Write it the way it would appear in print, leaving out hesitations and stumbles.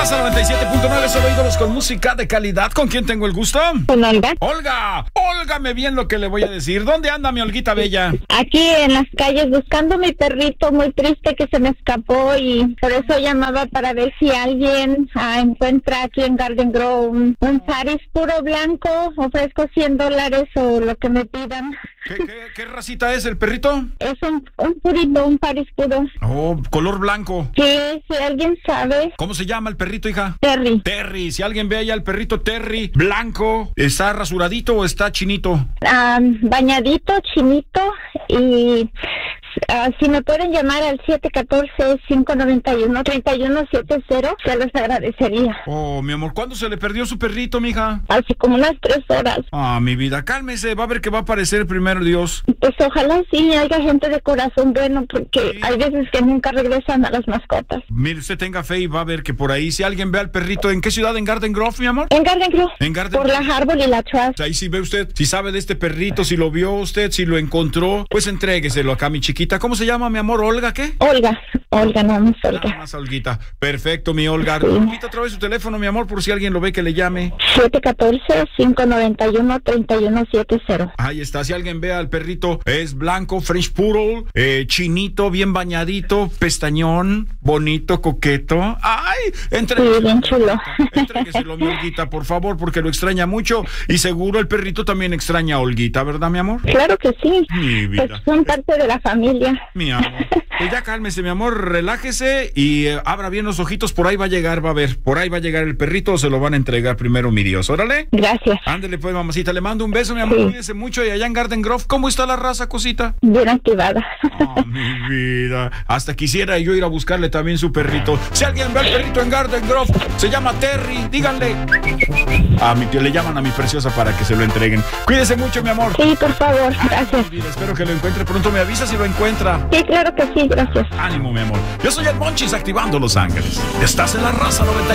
raza 97.9, solo ídolos con música de calidad. ¿Con quién tengo el gusto? Con Olga. Olga, óigame bien lo que le voy a decir. ¿Dónde anda mi Olguita bella? Aquí en las calles buscando mi perrito muy triste que se me escapó, y por eso llamaba para ver si alguien encuentra aquí en Garden Grove un Paris puro blanco. Ofrezco $100 o lo que me pidan. ¿Qué racita es el perrito? Es un purito, un Paris puro. Oh, color blanco. Sí, si alguien sabe. ¿Cómo se llama el perrito, hija? Terry. Terry, si alguien ve allá al perrito Terry, blanco, ¿está rasuradito o está chinito? Bañadito, chinito, y si me pueden llamar al 714-591-3170, se los agradecería. Oh, mi amor, ¿cuándo se le perdió su perrito, mija? Hace como unas 3 horas. Mi vida, cálmese, va a ver que va a aparecer primero Dios. Pues ojalá sí haya gente de corazón bueno, porque sí, hay veces que nunca regresan a las mascotas. Mire, usted tenga fe y va a ver que por ahí, si alguien ve al perrito, ¿en qué ciudad? ¿En Garden Grove, mi amor? En Garden Grove. En Garden Por Grove. la Harvard y la Trust. Ahí sí ve usted, si sabe de este perrito, si lo vio usted, si lo encontró, pues entrégueselo acá, mi chiquita. ¿Cómo se llama, mi amor? ¿Olga qué? Olga, nada más Olga. Nada más Olguita. Perfecto, mi Olga. Sí. Olguita, otra vez su teléfono, mi amor, por si alguien lo ve que le llame. 714-591-3170. Ahí está, si alguien ve al perrito, es blanco, French Poodle, chinito, bien bañadito, pestañón, bonito, coqueto. ¡Ay! Sí, bien chulo. Entrégueselo, mi Olguita, por favor, porque lo extraña mucho y seguro el perrito también extraña a Olguita, ¿verdad, mi amor? Claro que sí. Mi vida. Pues son parte de la familia. Mi amor. Pues ya cálmese, mi amor, relájese y abra bien los ojitos, por ahí va a llegar, va a ver, por ahí va a llegar el perrito, o se lo van a entregar primero, mi Dios. Órale. Gracias. Ándele pues, mamacita, le mando un beso, mi amor, sí. Cuídese mucho. Y allá en Garden Grove, ¿cómo está la raza, cosita? Bien activada. Mi vida. Hasta quisiera yo ir a buscarle también su perrito. Si alguien ve al perrito en Garden Grove, se llama Terry, díganle. A mi tío le llaman a mi preciosa para que se lo entreguen. Cuídese mucho, mi amor. Sí, por favor, gracias. Mi vida, espero que lo encuentre pronto. Me avisa si lo encuentra. Sí, claro que sí, gracias. Ánimo, mi amor. Yo soy el Monchis, activando Los Ángeles. Estás en la raza 90.